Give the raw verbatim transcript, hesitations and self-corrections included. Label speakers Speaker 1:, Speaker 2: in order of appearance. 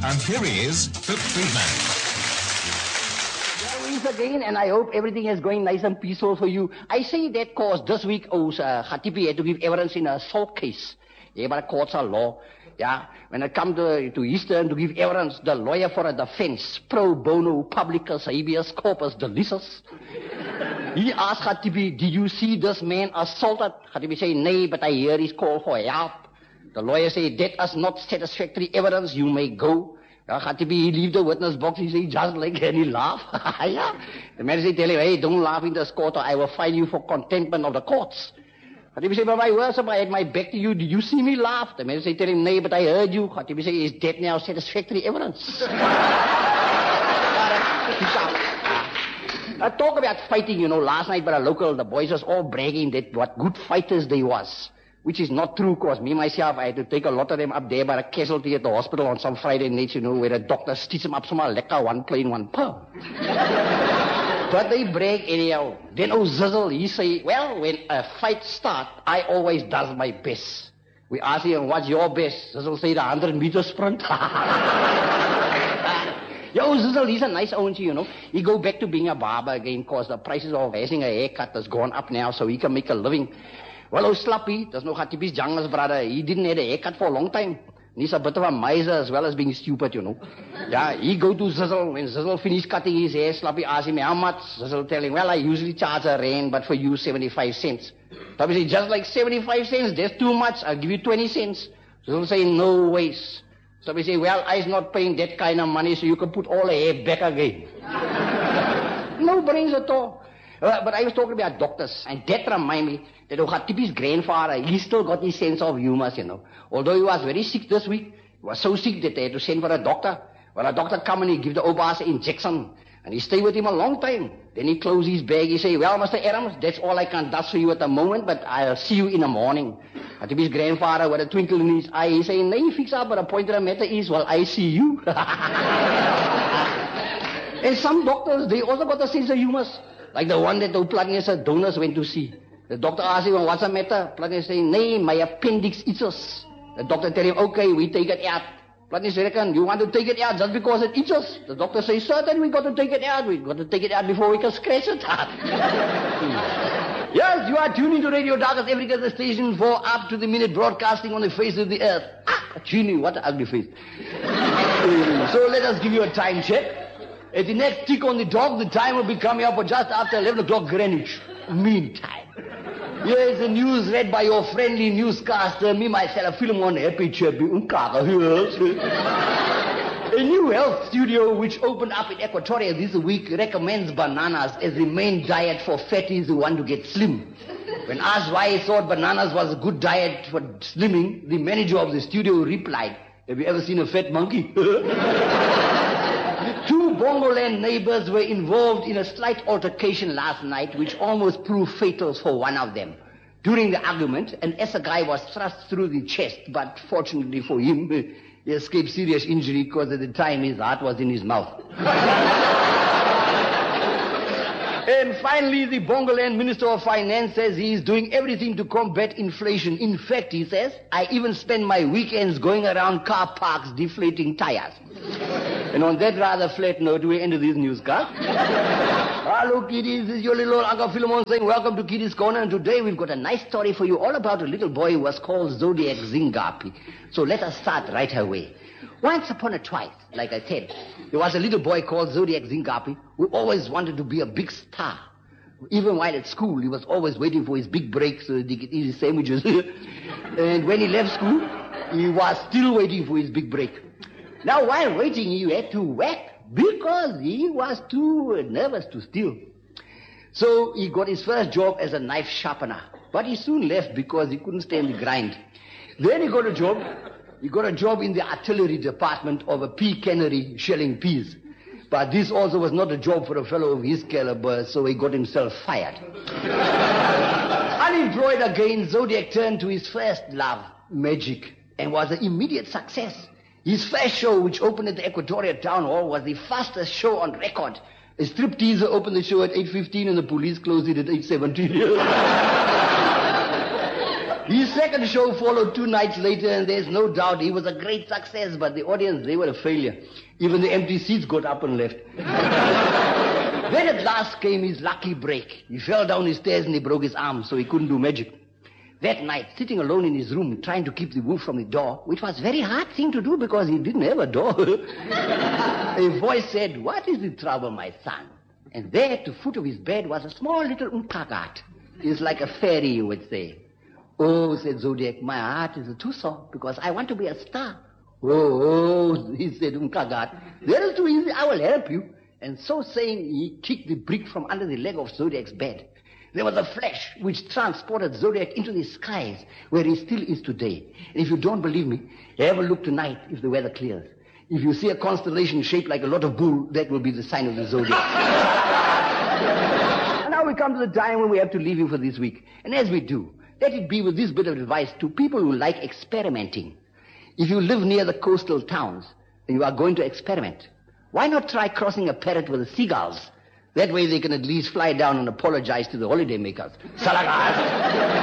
Speaker 1: And here he is, Philip Friedman.
Speaker 2: Once again, and I hope everything is going nice and peaceful for you. I say that cause this week, oh, uh, Khatibi had to give evidence in a assault case. Yeah, but the courts are law. Yeah, when it comes to, to Eastern to give evidence, the lawyer for a defense, pro bono publicus habeas corpus delictus, he asked Khatibi, did you see this man assaulted? Khatibi say, nay, but I hear his call for help. The lawyer say, that is not satisfactory evidence, you may go. Yeah, Khatibi, he leave the witness box, he say, just like, and he laugh. Yeah. The man say, tell him, hey, don't laugh in this court or I will fine you for contentment of the courts. Khatibi say, but my words, I had my back to you, did you see me laugh? The man say, tell him, nay, but I heard you. Khatibi say, is that now satisfactory evidence? I talk about fighting, you know, last night by a local, the boys was all bragging that what good fighters they was. Which is not true, cause me, myself, I had to take a lot of them up there by a casualty at the hospital on some Friday nights, you know, where the doctor stitched them up some lekker, one plain, one per. But they brag anyhow. Then oh Zizzle, he say, well, when a fight start, I always does my best. We ask him, what's your best? Zizzle say, the hundred meter sprint. Yo, Zizzle, he's a nice own, you know. He go back to being a barber again, cause the prices of having a haircut has gone up now, so he can make a living. Well, oh, Slappy, that's no Khatibi's youngest brother. He didn't have a haircut for a long time. He's a bit of a miser as well as being stupid, you know. Yeah, he go to Zizzle. When Zizzle finish cutting his hair, Slappy ask him, how much? Zizzle tell him, well, I usually charge a rand, but for you, seventy-five cents. Slappy say, just like seventy-five cents, that's too much. I'll give you twenty cents. Zizzle say, no ways. Slappy say, well, I's not paying that kind of money, so you can put all the hair back again. No brains at all. Uh, but I was talking about doctors, and that remind me that Khatibi's grandfather, he still got his sense of humor, you know. Although he was very sick this week, he was so sick that they had to send for a doctor. Well, a doctor come and he give the Obas an injection, and he stay with him a long time. Then he close his bag, he say, well, Mister Adams, that's all I can do for you at the moment, but I'll see you in the morning. Khatibi's grandfather, with a twinkle in his eye, he say, nee, fix up, but the point of the matter is, well, I see you. And some doctors, they also got a sense of humor. Like the one that the Platinus donors went to see. The doctor asked him, what's the matter? Platinus say, nee, my appendix itches. The doctor tell him, okay, we take it out. Platinus reckon, you want to take it out just because it itches? The doctor says, certainly we got to take it out. We got to take it out before we can scratch it out. Yes, you are tuning to Radio Darkest Africa, the station for up to the minute broadcasting on the face of the earth. Ah, tuning, what an ugly face. So let us give you a time check. At the next tick on the dog, the time will be coming up for just after eleven o'clock Greenwich. Meantime. Here's the news read by your friendly newscaster, me, myself, Philemon Happy Chappy. A new health studio which opened up in Equatoria this week recommends bananas as the main diet for fatties who want to get slim. When asked why he thought bananas was a good diet for slimming, the manager of the studio replied, have you ever seen a fat monkey? Two Bongoland neighbors were involved in a slight altercation last night which almost proved fatal for one of them. During the argument, an assegai was thrust through the chest, but fortunately for him, he escaped serious injury because at the time his heart was in his mouth. And finally, the Bongoland Minister of Finance says he is doing everything to combat inflation. In fact, he says, I even spend my weekends going around car parks deflating tires. And on that rather flat note, we end this newscast. Hello, kiddies. This is your little Uncle Philemon saying welcome to Kiddies Corner. And today we've got a nice story for you all about a little boy who was called Zodiac Zingapi. So let us start right away. Once upon a twice, like I said, there was a little boy called Zodiac Zingapi who always wanted to be a big star. Even while at school, he was always waiting for his big break so that he could eat his sandwiches. And when he left school, he was still waiting for his big break. Now, while waiting, he had to whack because he was too nervous to steal. So he got his first job as a knife sharpener. But he soon left because he couldn't stand the grind. Then he got a job. He got a job in the artillery department of a pea cannery shelling peas. But this also was not a job for a fellow of his caliber, so he got himself fired. Unemployed again, Zodiac turned to his first love, magic, and was an immediate success. His first show, which opened at the Equatoria Town Hall, was the fastest show on record. A stripteaser opened the show at eight fifteen and the police closed it at eight seventeen. His second show followed two nights later, and there's no doubt he was a great success, but the audience, they were a failure. Even the empty seats got up and left. Then at last came his lucky break. He fell down his stairs and he broke his arm, so he couldn't do magic. That night, sitting alone in his room, trying to keep the wolf from the door, which was a very hard thing to do because he didn't have a door, a voice said, "What is the trouble, my son?" And there at the foot of his bed was a small little Umkagat. It's like a fairy, you would say. "Oh," said Zodiac, "my heart is too sore because I want to be a star." "Oh, oh," he said, Umkagat, "that is too easy. I will help you." And so saying, he kicked the brick from under the leg of Zodiac's bed. There was a flash which transported Zodiac into the skies, where he still is today. And if you don't believe me, have a look tonight if the weather clears. If you see a constellation shaped like a lot of bull, that will be the sign of the Zodiac. And now we come to the time when we have to leave you for this week. And as we do, let it be with this bit of advice to people who like experimenting. If you live near the coastal towns and you are going to experiment, why not try crossing a parrot with the seagulls? That way they can at least fly down and apologize to the holiday makers. Salagas!